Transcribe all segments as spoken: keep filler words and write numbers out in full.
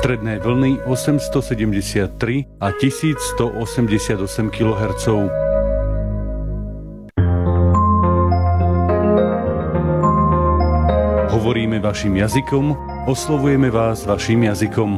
stredné vlny osemstosedemdesiattri a tisícstoosemdesiatosem kilohertzov. Hovoríme vašim jazykom, oslovujeme vás vašim jazykom.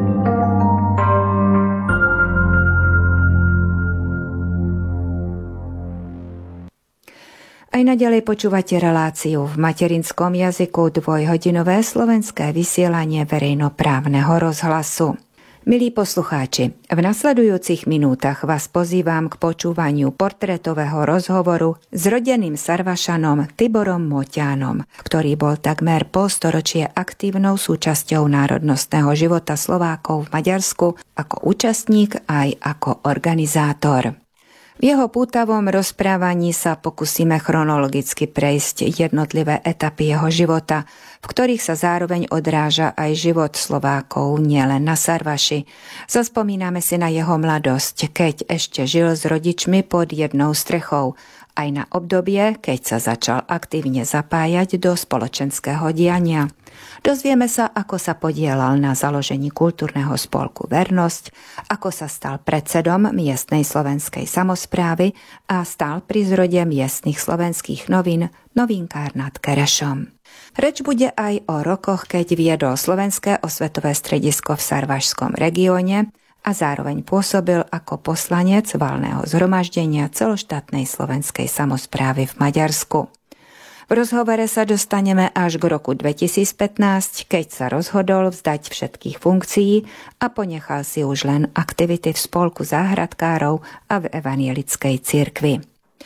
Aj naďalej počúvate reláciu v materinskom jazyku dvojhodinové slovenské vysielanie verejnoprávneho rozhlasu. Milí poslucháči, v nasledujúcich minútach vás pozývam k počúvaniu portrétového rozhovoru s rodeným Sarvašanom Tiborom Moťánom, ktorý bol takmer polstoročie aktívnou súčasťou národnostného života Slovákov v Maďarsku ako účastník aj ako organizátor. V jeho pútavom rozprávaní sa pokúsime chronologicky prejsť jednotlivé etapy jeho života, v ktorých sa zároveň odráža aj život Slovákov nielen na Sarvaši. Zaspomíname si na jeho mladosť, keď ešte žil s rodičmi pod jednou strechou, aj na obdobie, keď sa začal aktívne zapájať do spoločenského diania. Dozvieme sa, ako sa podielal na založení kultúrneho spolku Vernosť, ako sa stal predsedom miestnej slovenskej samosprávy a stal pri zrode miestnych slovenských novín Novinkár nad Kerešom. Reč bude aj o rokoch, keď viedol Slovenské osvetové stredisko v Sarvašskom regióne a zároveň pôsobil ako poslanec valného zhromaždenia celoštátnej slovenskej samosprávy v Maďarsku. V rozhovore sa dostaneme až k roku dvetisícpätnásť, keď sa rozhodol vzdať všetkých funkcií a ponechal si už len aktivity v spolku záhradkárov a v evanielickej cirkvi.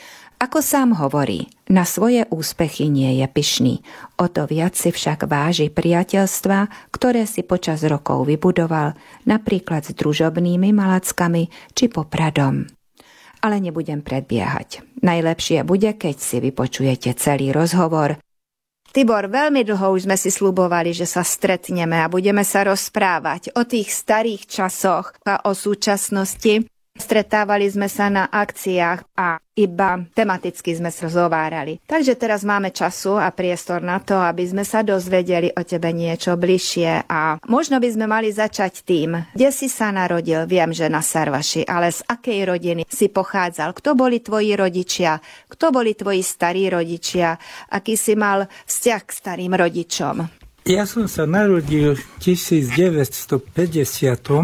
Ako sám hovorí, na svoje úspechy nie je pyšný, o to viac si však váži priateľstva, ktoré si počas rokov vybudoval, napríklad s družobnými malackami či Popradom. Ale nebudem predbiehať. Najlepšie bude, keď si vypočujete celý rozhovor. Tibor, veľmi dlho už sme si sľubovali, že sa stretneme a budeme sa rozprávať o tých starých časoch a o súčasnosti. Stretávali sme sa na akciách a iba tematicky sme sa zhovárali. Takže teraz máme času a priestor na to, aby sme sa dozvedeli o tebe niečo bližšie a možno by sme mali začať tým, kde si sa narodil. Viem, že na Sarvaši, ale z akej rodiny si pochádzal? Kto boli tvoji rodičia? Kto boli tvoji starí rodičia? Aký si mal vzťah k starým rodičom? Ja som sa narodil v tisícdeväťstopäťdesiat.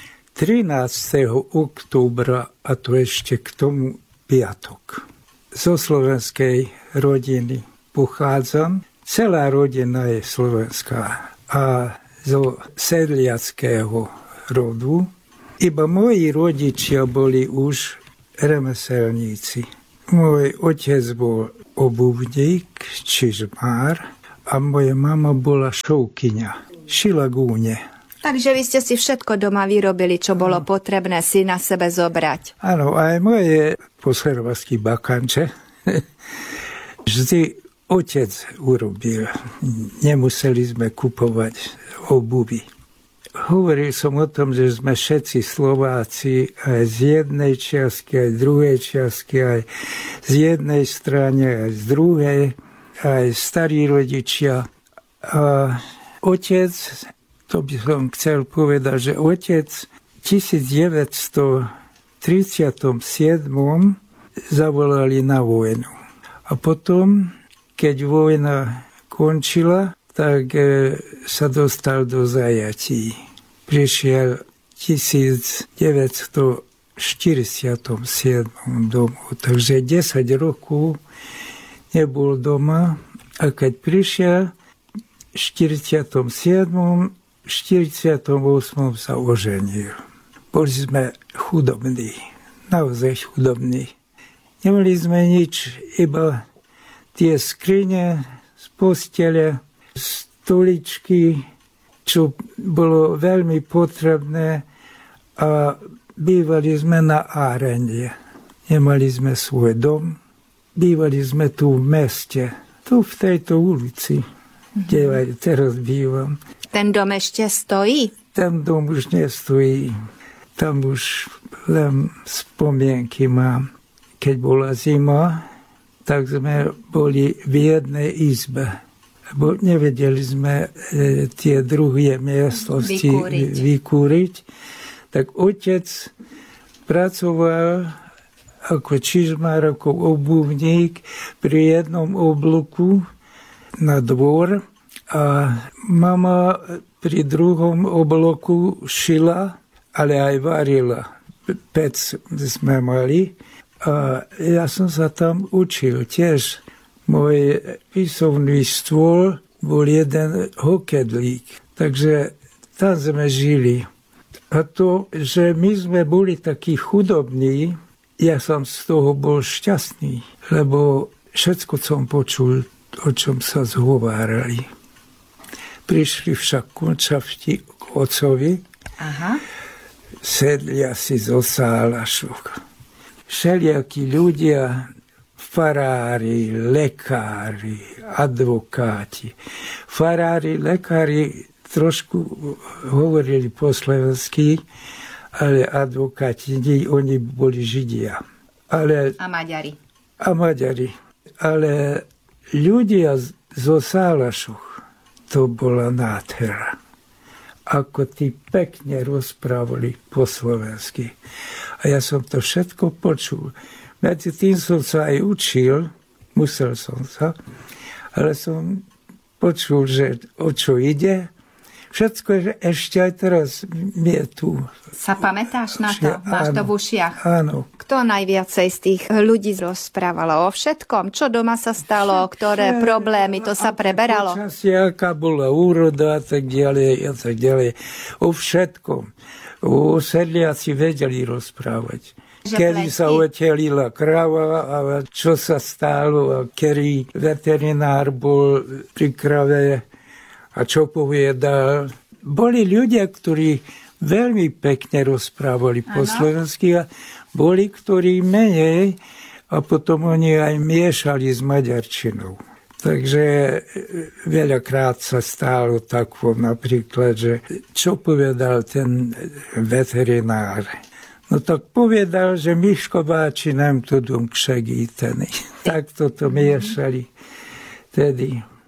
trinásteho októbra, a to ešte k tomu piatok. Zo slovenskej rodiny pochádzam. Celá rodina je slovenská a zo sedliackého rodu. Iba moji rodičia boli už remeselníci. Môj otec bol obuvník, či žmár, a moja mama bola šovkyňa, šila gúne. Takže vy ste si všetko doma vyrobili, čo bolo potrebné si na sebe zobrať. Áno, aj moje poslerovský bakanče vždy otec urobil. Nemuseli sme kupovať obuvy. Hovoril som o tom, že sme všetci Slováci aj z jednej čiastky, aj z druhej čiastky, aj z jednej strany, aj z druhej, aj starí rodičia. A otec... To by som chcel povedať, že otec v tisícdeväťstotridsaťsedem zavolali na vojnu. A potom, keď vojna končila, tak e, sa dostal do zajatí. Prišiel v tisícdeväťstoštyridsaťsedem domov, takže desať rokov nebol doma. A keď prišiel v štyridsiatom siedmom v štyridsiatom ôsmom sa oženil. Boli sme chudobní, naozaj chudobní. Nemali sme nič, iba tie skrine z postele, stoličky, čo bolo veľmi potrebné, a bývali sme na árende. Nemali sme svoj dom, bývali sme tu v meste, tu v tejto ulici, kde aj teraz bývam. Ten dom ešte stojí? Ten dom už nestojí. Tam už len spomienky mám. Keď bola zima, tak sme boli v jednej izbe. Bo nevedeli sme e, tie druhé miestnosti vykúriť. vykúriť. Tak otec pracoval ako čižmár, ako obuvník pri jednom oblúku na dvor a mama pri druhom obloku šila, ale aj varila. Pec sme mali a ja som sa tam učil tiež. Môj písomný stôl bol jeden hokedlík, takže tam sme žili. A to, že my sme boli takí chudobní, ja som z toho bol šťastný, lebo všetko som počul, o čom sa zhovárali. Prišli však končavti k otcovi, Aha. sedli asi zo Sálašok. Všelijakí ľudia, farári, lekári, advokáti. Farári, lekári trošku hovorili po slovensky, ale advokáti, nie, oni boli Židia. Ale, A Maďari. a Maďari. Ale ľudia zo Sálašoch, to bola nádhera. Ako tí pekne rozprávali po slovensky. A ja som to všetko počul. Medzi tým som sa aj učil, musel som sa, ale som počul, že o čo ide. Všetko ešte aj teraz je tu. Sa pamätáš na to? Áno, Máš to v ušiach? Áno. Kto najviacej z tých ľudí rozprávalo o všetkom? Čo doma sa stalo? Ktoré problémy? To sa preberalo? Počasie, aká bola úroda a tak ďalej a tak ďalej. O všetkom. O sedliaci vedeli rozprávať. Že Kedy pleti. sa otelila krava a čo sa stalo a kedy veterinár bol pri krave a čo povedal. Boli ľudia, ktorí veľmi pekne rozprávali po slovensky a boli, ktorí menej a potom oni aj miešali s maďarčinou. Takže veľakrát sa stalo takvo napríklad, že čo povedal ten veterinár. No tak povedal, že Miško báči nám to dom k segíteni. Tak toto miešali tedy.